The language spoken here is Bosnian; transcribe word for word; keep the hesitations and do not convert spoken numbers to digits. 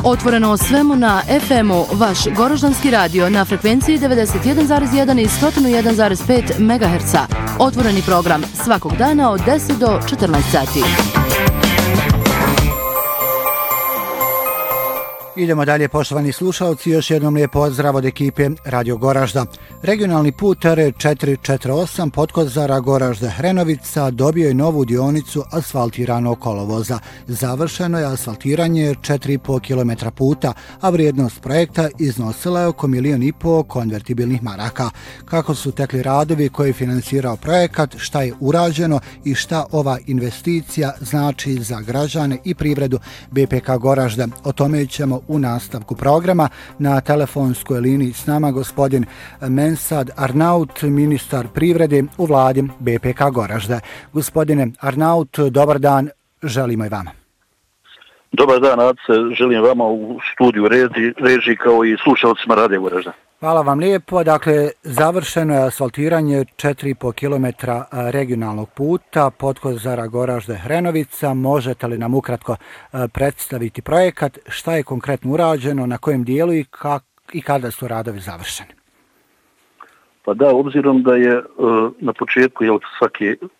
Otvoreno o svemu na F M-u, vaš Goroždanski radio na frekvenciji devedeset jedan zarez jedan i sto jedan zarez pet megaherca. Otvoreni program svakog dana od deset do četrnaest sati. Idemo dalje, poštovani slušalci, još jednom lijep pozdrav od ekipe Radio Goražda. Regionalni put R četiri četiri osam Potkozara Goražda Hrenovica dobio je novu dionicu asfaltiranog kolovoza. Završeno je asfaltiranje četiri i pol kilometra puta, a vrijednost projekta iznosila je oko milijon i pol konvertibilnih maraka. Kako su tekli radovi koji je finansirao projekat, šta je urađeno i šta ova investicija znači za građane i privredu B P K Goražda. O tome ćemo u nastavku programa. Na telefonskoj liniji s nama gospodin Mensad Arnaut, ministar privrede u vladi B P K Goražda. Gospodine Arnaut, dobar dan, želimo i vama. Dobar dan, Ace, želim vama u studiju reži, reži kao i slušalcima Radio Goražda. Hvala vam lijepo. Dakle, završeno je asfaltiranje četiri i pol kilometra regionalnog puta Potkozara Goražda Hrenovica. Možete li nam ukratko predstaviti projekat, šta je konkretno urađeno, na kojem dijelu i, kak, i kada su radovi završeni? Pa da, obzirom da je na početku jel, svake